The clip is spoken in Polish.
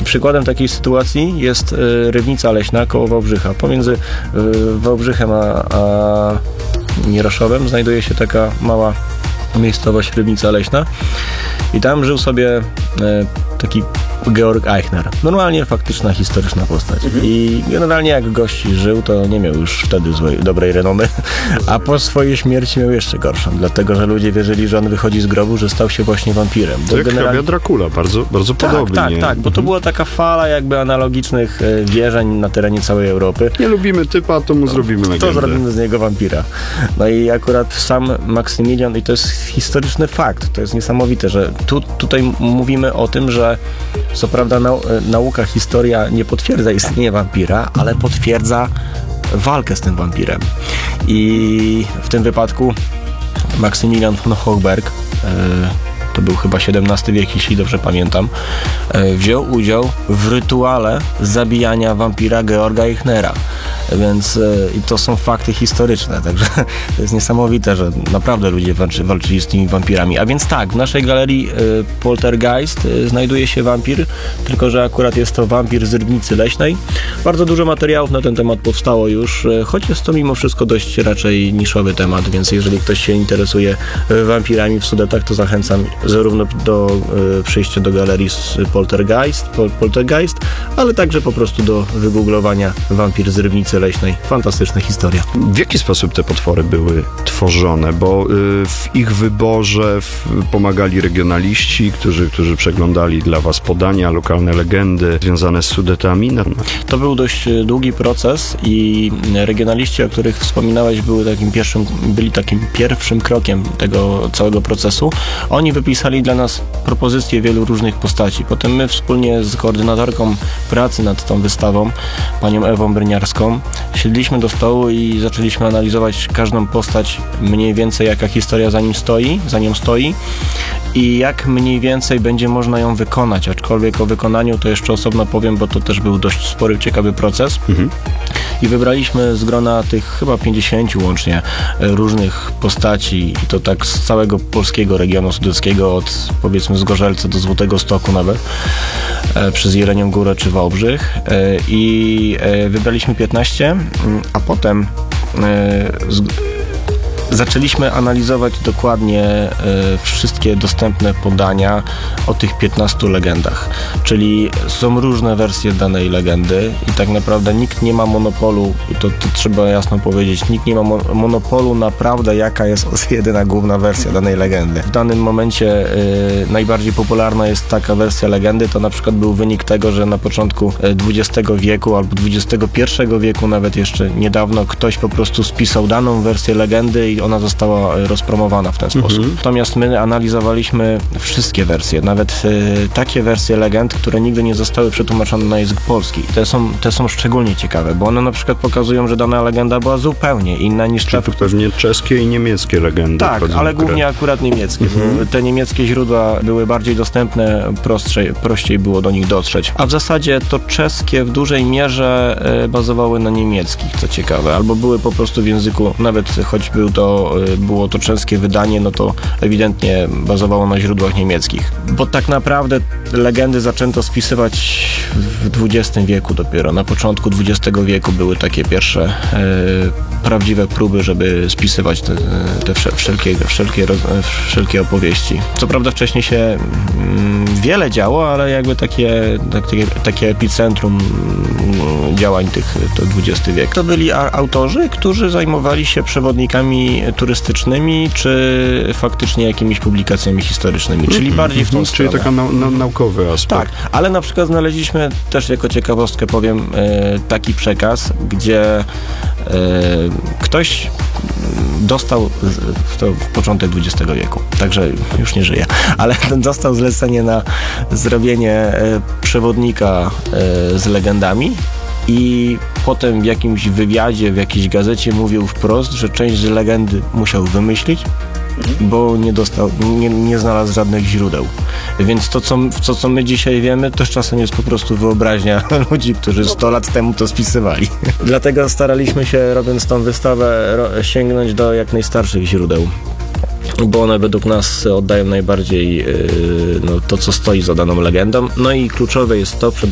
Przykładem takiej sytuacji jest Rybnica Leśna koło Wałbrzycha. Pomiędzy Wałbrzychem a Mieroszowem znajduje się taka mała miejscowość Rybnica Leśna i tam żył sobie taki Georg Eichner. Normalnie faktyczna, historyczna postać. I generalnie jak gość żył, to nie miał już wtedy dobrej renomy, a po swojej śmierci miał jeszcze gorszą, dlatego, że ludzie wierzyli, że on wychodzi z grobu, że stał się właśnie wampirem. To jak hrabia Dracula, bardzo, bardzo podobnie. Tak, bo to była taka fala jakby analogicznych wierzeń na terenie całej Europy. Nie lubimy typa, to mu zrobimy legendę. To zrobimy z niego wampira. No i akurat sam Maksymilian, i to jest historyczny fakt, to jest niesamowite, że tutaj mówimy o tym, że co prawda nauka, historia nie potwierdza istnienie wampira, ale potwierdza walkę z tym wampirem. I w tym wypadku Maksymilian von Hochberg, to był chyba XVII wiek, jeśli dobrze pamiętam, wziął udział w rytuale zabijania wampira Georga Eichnera. Więc i to są fakty historyczne, także to jest niesamowite, że naprawdę ludzie walczyli z tymi wampirami. A więc tak, w naszej galerii Poltergeist znajduje się wampir, tylko że akurat jest to wampir z Rybnicy Leśnej. Bardzo dużo materiałów na ten temat powstało już, choć jest to mimo wszystko dość raczej niszowy temat, więc jeżeli ktoś się interesuje wampirami w Sudetach, to zachęcam zarówno do przyjścia do galerii Poltergeist, ale także po prostu do wygooglowania wampir z Rybnicy Leśnej. Fantastyczna historia. W jaki sposób te potwory były tworzone? Bo w ich wyborze pomagali regionaliści, którzy przeglądali dla was podania, lokalne legendy związane z Sudetami. To był dość długi proces i regionaliści, o których wspominałeś, byli takim pierwszym krokiem tego całego procesu. Oni wypisali dla nas propozycje wielu różnych postaci. Potem my wspólnie z koordynatorką pracy nad tą wystawą, panią Ewą Bryniarską, siedliśmy do stołu i zaczęliśmy analizować każdą postać, mniej więcej jaka historia za nią stoi i jak mniej więcej będzie można ją wykonać, aczkolwiek o wykonaniu to jeszcze osobno powiem, bo to też był dość spory, ciekawy proces. I wybraliśmy z grona tych chyba 50 łącznie różnych postaci i to tak z całego polskiego regionu sudeckiego, od powiedzmy Zgorzelca do Złotego Stoku nawet, przez Jelenią Górę czy Wałbrzych i wybraliśmy 15, a potem zaczęliśmy analizować dokładnie wszystkie dostępne podania o tych 15 legendach. Czyli są różne wersje danej legendy i tak naprawdę nikt nie ma monopolu, to trzeba jasno powiedzieć, nikt nie ma monopolu na prawdę, jaka jest jedyna główna wersja danej legendy. W danym momencie najbardziej popularna jest taka wersja legendy, to na przykład był wynik tego, że na początku XX wieku albo XXI wieku nawet jeszcze niedawno ktoś po prostu spisał daną wersję legendy i ona została rozpromowana w ten sposób. Natomiast my analizowaliśmy wszystkie wersje, nawet takie wersje legend, które nigdy nie zostały przetłumaczone na język polski. Te są szczególnie ciekawe, bo one na przykład pokazują, że dana legenda była zupełnie inna niż ta... Pewnie czeskie i niemieckie legendy. Tak, ale głównie akurat niemieckie. Te niemieckie źródła były bardziej dostępne, prościej było do nich dotrzeć. A w zasadzie to czeskie w dużej mierze bazowały na niemieckich, co ciekawe, albo były po prostu w języku, nawet choć było to czeskie wydanie, no to ewidentnie bazowało na źródłach niemieckich. Bo tak naprawdę legendy zaczęto spisywać w XX wieku dopiero. Na początku XX wieku były takie pierwsze prawdziwe próby, żeby spisywać te wszelkie opowieści. Co prawda wcześniej się wiele działo, ale jakby takie epicentrum działań to XX wiek. To byli autorzy, którzy zajmowali się przewodnikami turystycznymi, czy faktycznie jakimiś publikacjami historycznymi, czyli bardziej w tą stronę. Czyli taki naukowy aspekt. Tak, ale na przykład znaleźliśmy też jako ciekawostkę powiem taki przekaz, gdzie ktoś dostał, to w początek XX wieku, także już nie żyje, ale dostał zlecenie na zrobienie przewodnika z legendami i potem w jakimś wywiadzie, w jakiejś gazecie mówił wprost, że część z legendy musiał wymyślić, bo nie znalazł żadnych źródeł. Więc to, co my dzisiaj wiemy, to czasem jest po prostu wyobraźnia ludzi, którzy 100 lat temu to spisywali. Dlatego staraliśmy się, robiąc tą wystawę, sięgnąć do jak najstarszych źródeł, bo one według nas oddają najbardziej to, co stoi za daną legendą. No i kluczowe jest to przede